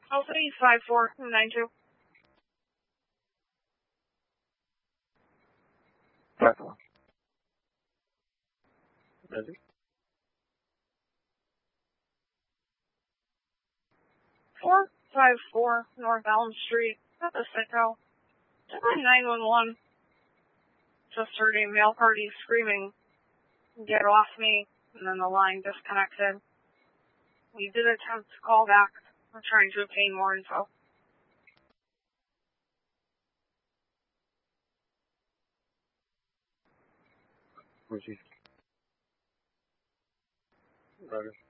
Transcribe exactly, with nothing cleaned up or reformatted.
Oh, three five four nine two. Five four. Ready? Four five four North Elm Street, Pacifico. nine one one. Just heard a male party screaming, "Get off me," and then the line disconnected. We did attempt to call back. We're trying to obtain more info. Roger.